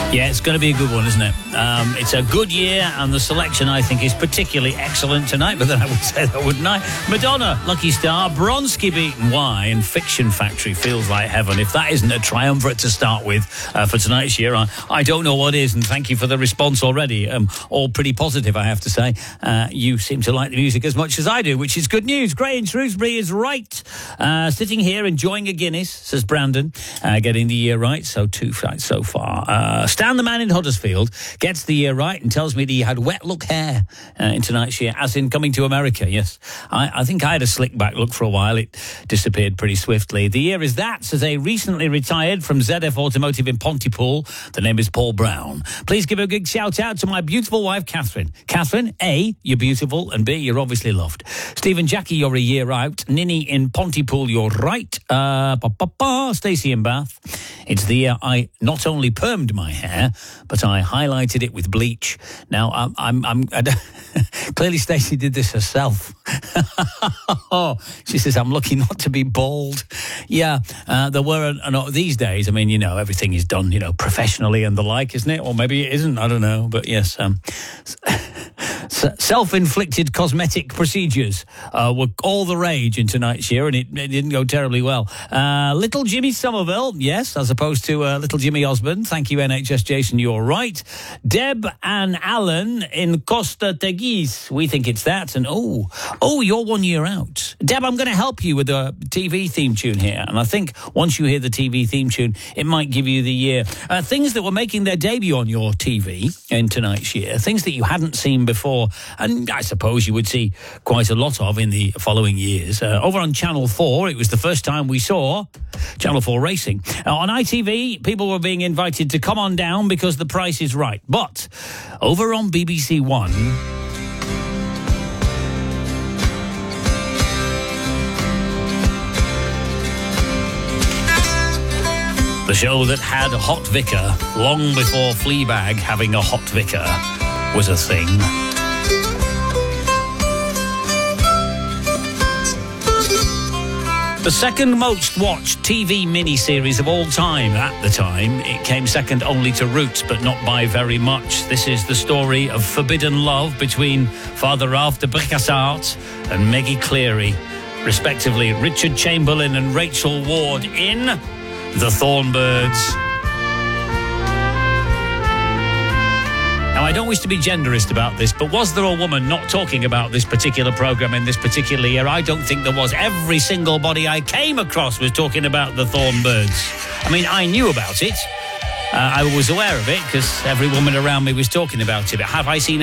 Yeah, it's going to be a good one, isn't it? It's a good year, and the selection, I think, is particularly excellent tonight, but then I would say that, wouldn't I? Madonna, Lucky Star, Bronski Beaten Why, and Fiction Factory, Feels Like Heaven. If that isn't a triumvirate to start with for tonight's year, I don't know what is, and thank you for the response already. All pretty positive, I have to say. You seem to like the music as much as I do, which is good news. Gray in Shrewsbury is right. Sitting here enjoying a Guinness, says Brandon, getting the year right, so 2 flights so far. Stan the man in Huddersfield gets the year right and tells me that he had wet look hair in tonight's year, as in coming to America. Yes, I think I had a slick back look for a while. It disappeared pretty swiftly. The year is that, says a recently retired from ZF Automotive in Pontypool. The name is Paul Brown. Please give a big shout out to my beautiful wife, Catherine. Catherine, A, you're beautiful, and B, you're obviously loved. Stephen Jackie, you're a year out. Ninny in Pontypool, you're right. Stacey in Bath. It's the year I not only permed my hair, but I highlighted it with bleach. Now, clearly Stacey did this herself. She says, I'm lucky not to be bald. Yeah, there were, these days, I mean, you know, everything is done, you know, professionally and the like, isn't it? Or maybe it isn't, I don't know. But yes, self-inflicted cosmetic procedures were all the rage in tonight's year, and it didn't go terribly well. Little Jimmy Somerville, yes, as opposed to Little Jimmy Osborne. Thank you, NHS Jason, you're right. Deb and Alan in Costa Teguise, we think it's that. And you're 1 year out. Deb, I'm going to help you with a TV theme tune here, and I think once you hear the TV theme tune, it might give you the year. Things that were making their debut on your TV in tonight's year, things that you hadn't seen before, and I suppose you would see quite a lot of in the following years. Over on Channel 4, it was the first time we saw Channel 4 racing. On ITV, people were being invited to come on down because the price is right. But over on BBC One, the show that had a hot vicar long before Fleabag having a hot vicar was a thing. The second most watched TV miniseries of all time at the time. It came second only to Roots, but not by very much. This is the story of forbidden love between Father Ralph de Bricassart and Maggie Cleary, respectively Richard Chamberlain and Rachel Ward in The Thornbirds. Now, I don't wish to be genderist about this, but was there a woman not talking about this particular programme in this particular year? I don't think there was. Every single body I came across was talking about The Thornbirds. I mean, I knew about it. I was aware of it because every woman around me was talking about it. But have I seen